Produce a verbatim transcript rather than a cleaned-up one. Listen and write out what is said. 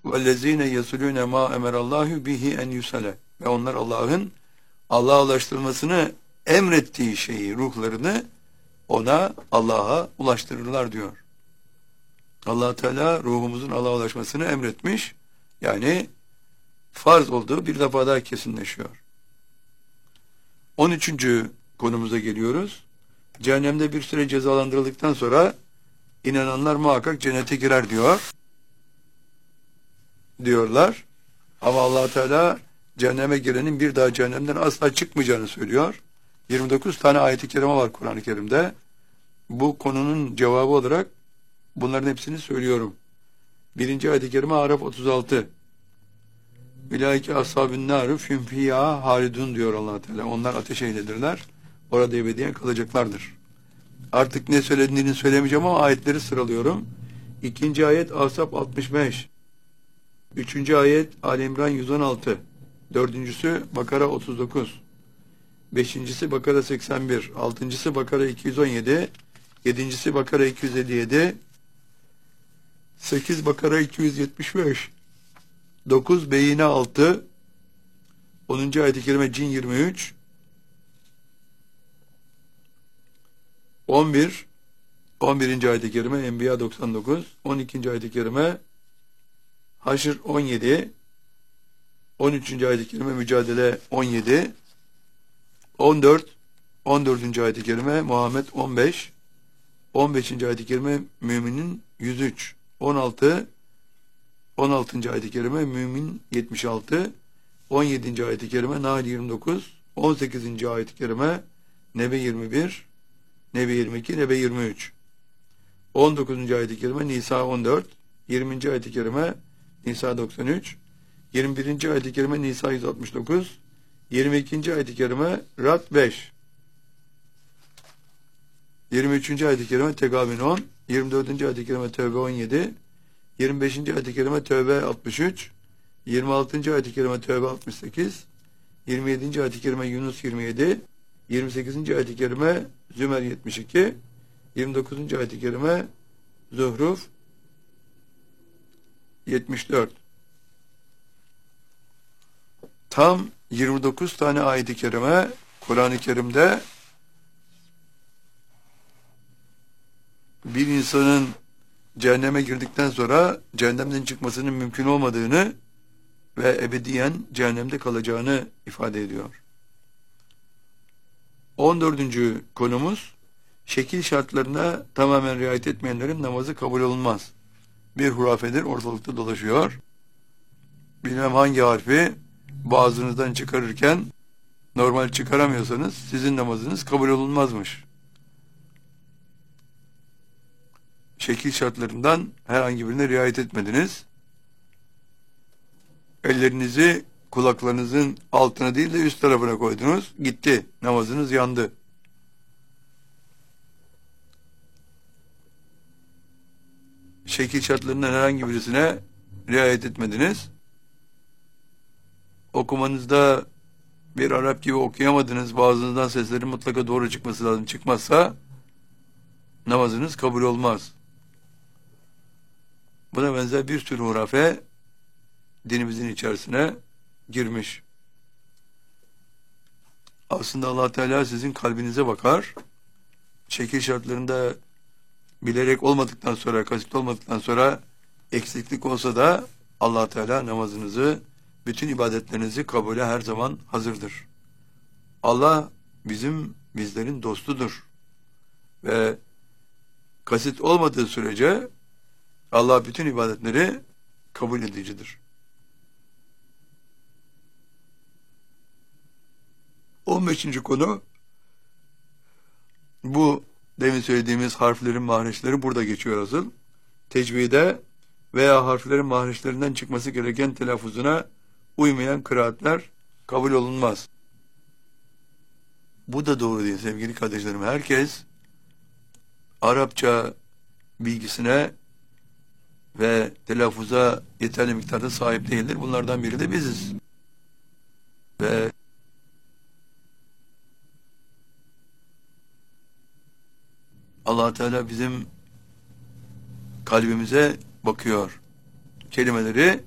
وَالَّذ۪ينَ يَسُلُونَ مَا اَمَرَ اللّٰهُ بِهِ اَنْ يُسَلَ Ve onlar Allah'ın Allah'a ulaştırılmasını emrettiği şeyi, ruhlarını ona, Allah'a ulaştırırlar diyor. Allah Teala ruhumuzun Allah'a ulaşmasını emretmiş. Yani farz olduğu bir defa daha kesinleşiyor. on üçüncü konumuza geliyoruz. Cehennemde bir süre cezalandırıldıktan sonra inananlar muhakkak cennete girer diyor. Diyorlar. Ama Allah Teala cehenneme girenin bir daha cehennemden asla çıkmayacağını söylüyor. yirmi dokuz tane ayet-i kerime var Kur'an-ı Kerim'de. Bu konunun cevabı olarak bunların hepsini söylüyorum. Birinci ayet-i kerime Araf otuz altı. Bilaike ashabün nâru fîm fîhâ halidun diyor Allah Teala. Onlar ateş ehlidirler. Orada ebediyen kalacaklardır. Artık ne söylediğini söylemeyeceğim ama ayetleri sıralıyorum. İkinci ayet Ahzab altmış beş. Üçüncü ayet Ali İmran yüz on altı. Dördüncüsü Bakara otuz dokuz. Beşincisi Bakara seksen bir. Altıncısı Bakara iki yüz on yedi. Yedincisi Bakara iki yüz elli yedi. Sekiz Bakara iki yüz yetmiş beş. Dokuz Beyine altı. Onuncu ayet-i kerime Cin yirmi üç. On bir. On birinci ayet-i kerime Enbiya doksan dokuz. On ikinci ayet-i kerime Haşr on yedi. On üçüncü ayet-i kerime Mücadele on yedi. On dört. On dördüncü ayet-i kerime Muhammed on beş. On beşinci ayet-i kerime Müminin yüz üç. On altı. On altıncı ayet-i kerime Mümin yetmiş altı. On yedinci ayet-i kerime Nahl yirmi dokuz. On sekizinci ayet-i kerime Nebe yirmi bir. Nebe yirmi iki. Nebe yirmi üç. On dokuzuncu ayet-i kerime Nisa on dört. Yirminci ayet-i kerime Nisa doksan üç. Yirmi birinci ayet-i kerime Nisa yüz altmış dokuz. Yirmi ikinci ayet-i kerime Rad beş. Yirmi üçüncü ayet-i kerime Tegabün on. Yirmi dördüncü ayet-i kerime Tevbe on yedi. Yirmi beşinci ayet-i kerime Tevbe altmış üç. Yirmi altıncı ayet-i kerime Tevbe altmış sekiz. Yirmi yedinci ayet-i kerime Yunus yirmi yedi. Yirmi sekizinci ayet-i kerime Zümer yetmiş iki. Yirmi dokuzuncu ayet-i kerime Zuhruf yetmiş dört. Tam yirmi dokuz tane ayet-i kerime Kur'an-ı Kerim'de bir insanın cehenneme girdikten sonra cehennemden çıkmasının mümkün olmadığını ve ebediyen cehennemde kalacağını ifade ediyor. on dördüncü konumuz şekil şartlarına tamamen riayet etmeyenlerin namazı kabul olunmaz. Bir hurafedir, ortalıkta dolaşıyor. Bilmem hangi harfi boğazınızdan çıkarırken normal çıkaramıyorsanız sizin namazınız kabul olunmazmış. Şekil şartlarından herhangi birine riayet etmediniz. Ellerinizi kulaklarınızın altına değil de üst tarafına koydunuz. Gitti. Namazınız yandı. Şekil şartlarından herhangi birisine riayet etmediniz. Okumanızda bir Arap gibi okuyamadınız. Bazınızdan seslerin mutlaka doğru çıkması lazım. Çıkmazsa namazınız kabul olmaz. Buna benzer bir sürü hurafe dinimizin içerisine girmiş. Aslında Allah Teala sizin kalbinize bakar. Şekil şartlarında bilerek olmadıktan sonra, kasıt olmadıktan sonra eksiklik olsa da Allah Teala namazınızı, bütün ibadetlerinizi kabule her zaman hazırdır. Allah bizim, bizlerin dostudur. Ve kasıt olmadığı sürece Allah bütün ibadetleri kabul edicidir. on beşinci konu bu demin söylediğimiz harflerin mahreçleri burada geçiyor asıl. Tecvide veya harflerin mahreçlerinden çıkması gereken telaffuzuna uymayan kıraatler kabul olunmaz. Bu da doğru değil sevgili kardeşlerim. Herkes Arapça bilgisine ve telaffuza yeterli miktarda sahip değildir. Bunlardan biri de biziz. Ve Allah Teala bizim kalbimize bakıyor. Kelimeleri